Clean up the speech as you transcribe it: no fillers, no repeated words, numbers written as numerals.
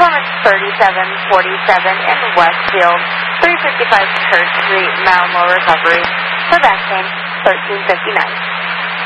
performance 3747 in Westfield, 355 Church Street, Malmo recovery. For back pain, 1359.